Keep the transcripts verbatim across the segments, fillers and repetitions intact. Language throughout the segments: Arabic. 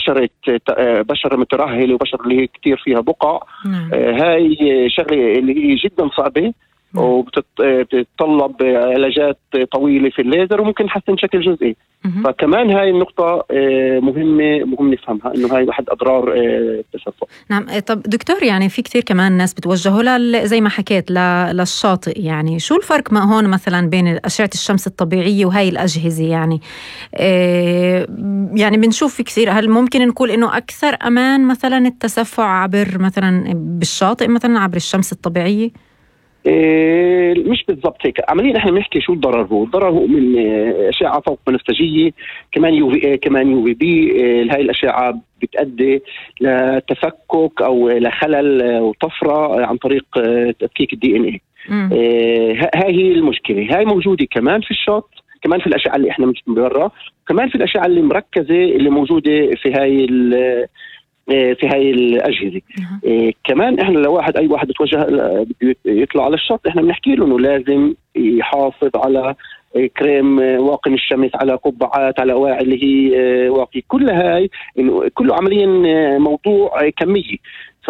بشرة بشرة مترهلة وبشرة اللي هي كتير فيها بقع. نعم. هاي شغلة اللي هي جدا صعبة وبتتطلب علاجات طويلة في الليزر وممكن نحسن شكل جزئي. فكمان هاي النقطة مهمة مهم نفهمها إنه هاي واحد أضرار التشفط. نعم. طب دكتور، يعني في كتير كمان ناس بتوجهوا لل زي ما حكيت للشاطئ، يعني شو الفرق ما هون مثلا بين أشعة الشمس الطبيعية وهاي الأجهزة؟ يعني إيه يعني بنشوف في كثير، هل ممكن نقول إنه أكثر أمان مثلا التسفع عبر مثلا بالشاطئ مثلا عبر الشمس الطبيعية؟ إيه مش بالضبط هيك. عمليا احنا بنحكي شو الضرر. هو الضرر هو من اشعه فوق بنفسجيه، كمان يو في كمان يو في بي. هاي الاشعه بتؤدي لتفكك او لخلل وطفره عن طريق تفكيك الدي ان اي. إيه هاي هي المشكله. هاي موجوده كمان في الشط، كمان في الاشعه اللي احنا مش من برا، كمان في الاشعه اللي مركزه اللي موجوده في هاي في هاي الأجهزة. إيه كمان إحنا لو واحد أي واحد بتوجه بده يطلع على الشط، إحنا بنحكي له إنه لازم يحافظ على كريم واقي الشمس، على قبعات، على أواعي اللي هي واقي. كل هاي إنه كله عمليا موضوع كمية. ف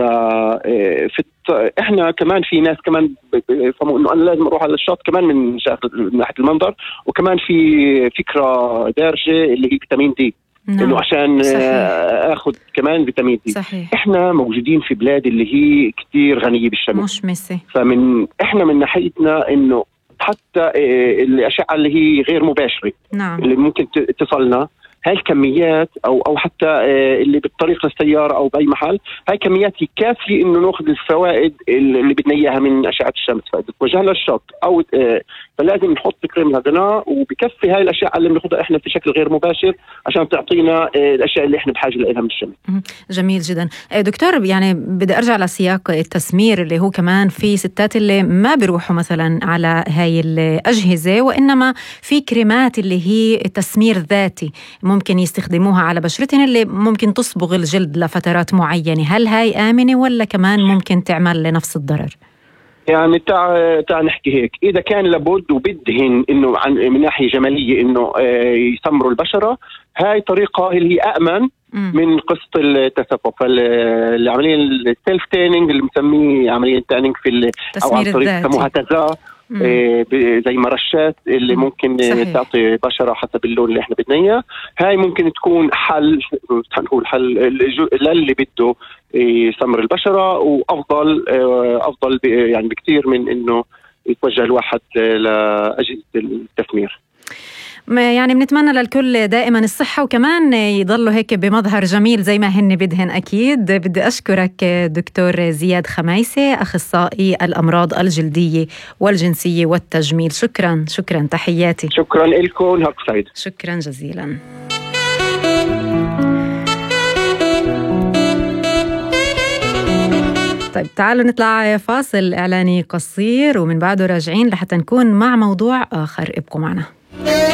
إحنا كمان في ناس كمان بيفهموا إنه أنا لازم أروح على الشط كمان من ناحية المنظر، وكمان في فكرة دارجة اللي هي فيتامين دي. نعم. إنه عشان صحيح. أخذ كمان فيتامين دي. صحيح. إحنا موجودين في بلاد اللي هي كتير غنية بالشمس، مش ميسي. فمن إحنا من ناحيتنا إنه حتى الأشعة اللي هي غير مباشرة. نعم. اللي ممكن تصلنا هاي الكميات أو أو حتى اللي بالطريق للسيارة أو بأي محل، هاي كميات كافية إنه نأخذ الفوائد اللي بدنا إياها من أشعة الشمس. فإذا توجهنا للشط أو فلازم نحط كريم الهدناء، وبكفي هاي الأشعة اللي بناخذها إحنا في شكل غير مباشر عشان تعطينا الأشياء اللي إحنا بحاجة لها من الشمس. جميل جدا. دكتور، يعني بدي أرجع لسياق التسمير اللي هو كمان في ستات اللي ما بيروحوا مثلا على هاي الأجهزة، وإنما في كريمات اللي هي تسمير ذاتي ممكن يستخدموها على بشرتهم اللي ممكن تصبغ الجلد لفترات معينة. هل هاي آمنة ولا كمان ممكن تعمل لنفس الضرر؟ يعني تع تع نحكي هيك، إذا كان لابد وبدهن إنه عن من ناحية جمالية إنه يسمروا البشرة، هاي طريقة اللي هي أأمن من قصة التسفح. فالعملية السيلف تانينج اللي مسميه عملية تانينج في أو عن طريق سموها تزا، زي مرشات اللي ممكن صحيح. تعطي بشرة حسب اللون اللي احنا بدنا اياه. هاي ممكن تكون حل، نقول حل للي بده يسمر البشرة، وافضل افضل يعني بكثير من انه يتوجه الواحد لاجهزة التسمير. يعني بنتمنى للكل دائما الصحة، وكمان يضلوا هيك بمظهر جميل زي ما هن بدهن. أكيد بدي أشكرك دكتور زياد خميسة، أخصائي الأمراض الجلدية والجنسية والتجميل. شكرا شكرا تحياتي. شكرا لكم، نهارك سعيد. شكرا جزيلا. طيب تعالوا نطلع فاصل إعلاني قصير، ومن بعده راجعين لحتى نكون مع موضوع آخر. ابقوا معنا.